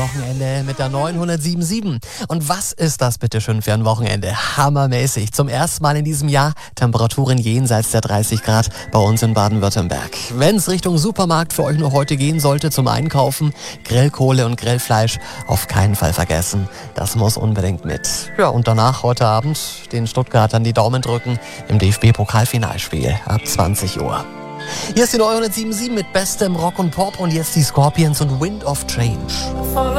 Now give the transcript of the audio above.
Wochenende mit der 907.7. Und was ist das bitte schön für ein Wochenende? Hammermäßig. Zum ersten Mal in diesem Jahr Temperaturen jenseits der 30 Grad bei uns in Baden-Württemberg. Wenn es Richtung Supermarkt für euch noch heute gehen sollte zum Einkaufen, Grillkohle und Grillfleisch auf keinen Fall vergessen. Das muss unbedingt mit. Ja, und danach heute Abend den Stuttgartern die Daumen drücken im DFB-Pokalfinalspiel ab 20 Uhr. Hier ist die 907.7 mit bestem Rock und Pop und jetzt die Scorpions und Wind of Change.